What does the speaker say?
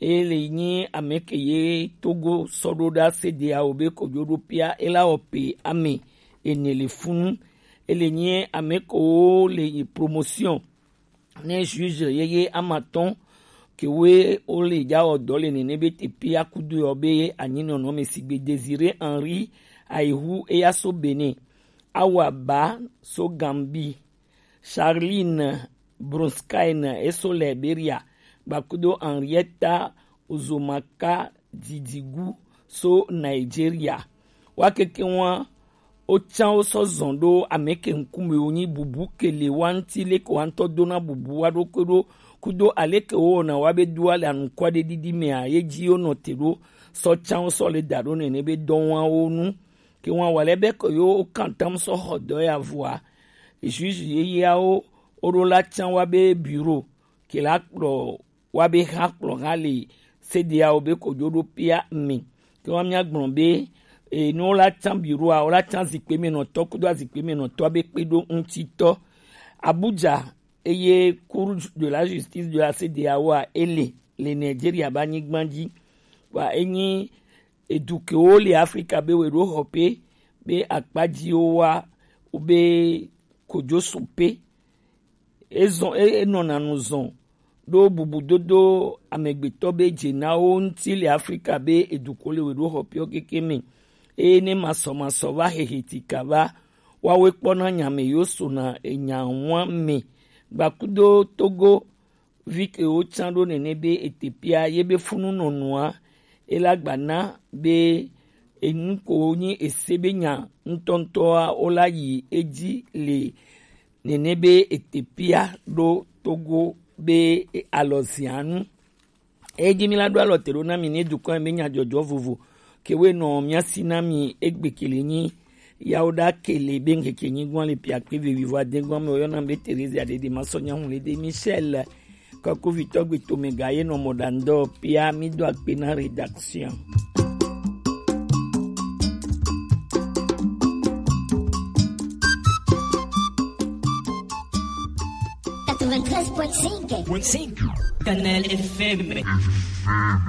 ele nyi amekeye Togo sododa CEDEAO be kojodo pia ela ope ame enele funu ele nyi ameko le promotion ne juge yeye amaton kewe ole ja odole ne nebete pia kudu obe anyino no mesigbe Désiré Henri Aihu eyaso Benin Awaba so Gambi Charline Bronskaine eso Liberia Bakudo Henrietta Uzomaka Didigu so Nigeria wakeke wan ochan oso zondo ameke nkume onyi bubu kele wanti leko wanto dona bubu wado kudo aleke o na wabe duale ankwa de didi me ayeji ono tero so chan so le daro ne be donwa onu ke wan walebe ko yo kantam so hodo ya voa juge ye o orola chan wabe bureau ke la pro wabe haklo hali CEDEAO be ko jodo pia mi ke wa mi agbon be no la chan bureau a la chan zikpe me no to kudo zikpe me no to be pedo ntito Abuja eye cour de la justice de la CEDEAO a ele le Nigeria ba nyigbanji wa enyi eduke o le Africa be we ro hope be akpaji o wa ube kojo sope ezon enona nuzon do bubu dodo amegbeto be jena o nti le Africa be edukole we ro hope o kekeme ne maso wa hehetika ba wa we pona nyame yoso na enyanwa me bakudo Togo vike o chando nenebe Ethiopia yebe funu nonua elagbana be enko ni esebenya ntontoa olayi eji le nenebe Ethiopia do Togo be alosianu eji milado alotero na mi ne dukon emenya jojo vuvu kewe no miasi na mi egbekele ni yauda kele benge kenyi gwan le pia pe vivo de gwan me oyona be Thérèse ade masonya hun le de Michel ka ko vitogbe to me gaye no modando pia mi do akpe na rédaction. Canal FM.